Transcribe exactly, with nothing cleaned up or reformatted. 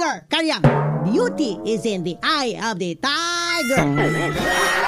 tiger. Karyang, beauty is in the eye of the tiger.